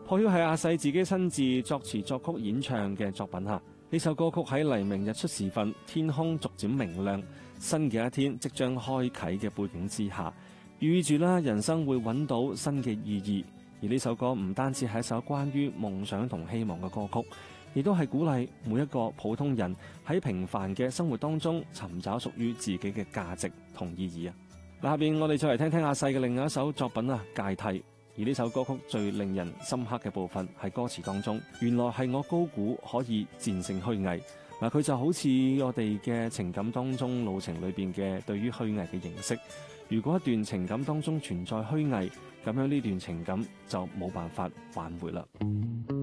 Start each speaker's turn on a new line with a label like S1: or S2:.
S1: 破曉係阿細自己親自作詞作曲演唱嘅作品嚇。呢首歌曲喺黎明日出時分，天空逐漸明亮，新嘅一天即將開啟嘅背景之下，寓意住啦人生會揾到新嘅意義。而呢首歌唔單止係一首關於夢想同希望嘅歌曲，亦都係鼓勵每一個普通人喺平凡嘅生活當中尋找屬於自己嘅價值同意義啊！下邊我哋再嚟聽聽阿細嘅另一首作品啊，《芥蒂》。而呢首歌曲最令人深刻嘅部分係歌詞當中，原來係我高估可以戰勝虛偽。嗱，佢就好似我哋嘅情感當中路程裏邊嘅對於虛偽嘅認識。如果一段情感當中存在虛偽，咁樣呢段情感就冇辦法挽回啦。